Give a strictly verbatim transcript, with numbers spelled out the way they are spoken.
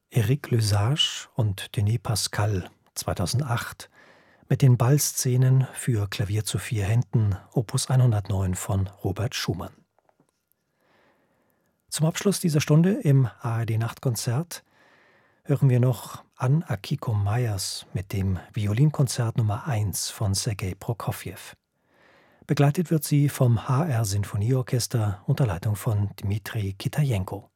Éric Lesage und Denis Pascal, zweitausendacht, mit den Ballszenen für Klavier zu vier Händen, Opus hundertneun von Robert Schumann. Zum Abschluss dieser Stunde im A R D-Nachtkonzert hören wir noch Ann Akiko Meyers mit dem Violinkonzert Nummer eins von Sergei Prokofjew. Begleitet wird sie vom H R Sinfonieorchester unter Leitung von Dmitri Kitajenko.